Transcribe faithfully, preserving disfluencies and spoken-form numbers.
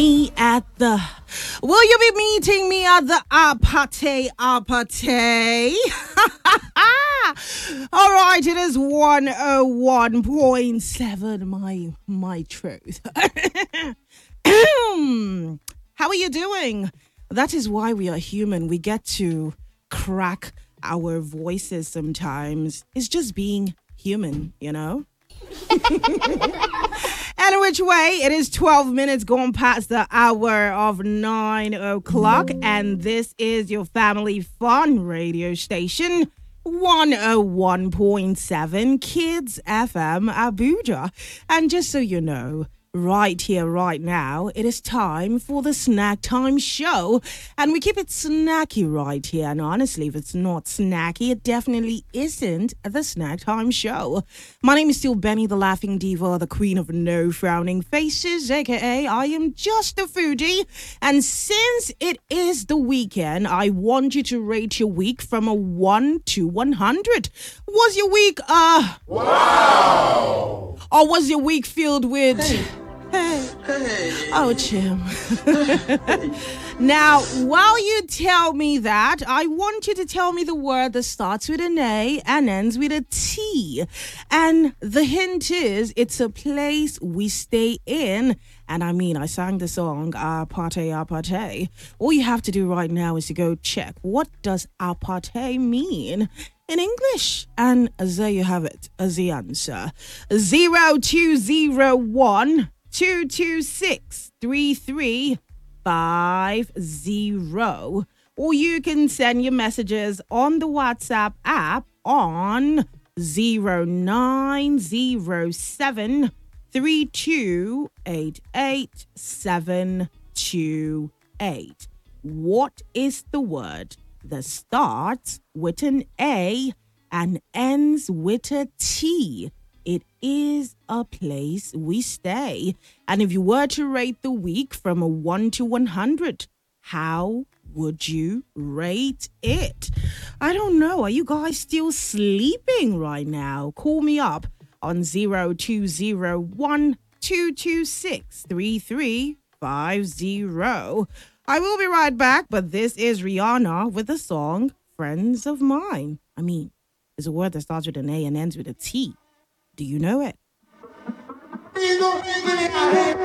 Me at the will you be meeting me at the apate apate? All right, it is one oh one point seven, my my truth. How are you doing? That is why we are human. We get to crack our voices sometimes. It's just being human, you know? And which way, it is twelve minutes gone past the hour of nine o'clock, and this is your family fun radio station, one oh one point seven Kids F M Abuja. And just so you know, right here, right now, it is time for the Snack Time Show. And we keep it snacky right here. And honestly, if it's not snacky, it definitely isn't the Snack Time Show. My name is still Benny, the Laughing Diva, the Queen of No Frowning Faces, aka I am just a foodie. And since it is the weekend, I want you to rate your week from a one to one hundred. Was your week, uh... Wow! Or was your week filled with... Hey. Hey. Hey. Oh, Chim. Now, while you tell me that, I want you to tell me the word that starts with an A and ends with a T. And the hint is, it's a place we stay in. And I mean, I sang the song, Aparte, Aparte. All you have to do right now is to go check, what does aparte mean in English? And there you have it, as the answer. zero two zero one two two six three three five zero. Or you can send your messages on the WhatsApp app on zero nine zero seven three two eight eight seven two eight. What is the word that starts with an A and ends with a T? It is a place we stay. And if you were to rate the week from a one to one hundred, how would you rate it? I don't know. Are you guys still sleeping right now? Call me up on zero two zero one two two six three three five zero. I will be right back, but this is Rihanna with the song Friends of Mine. I mean, it's a word that starts with an A and ends with a T. Do you know it?